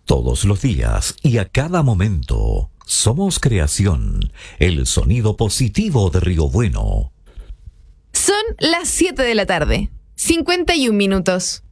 Todos los días y a cada momento. Somos Creación, el sonido positivo de Río Bueno. Son las 7 de la tarde, 51 minutos.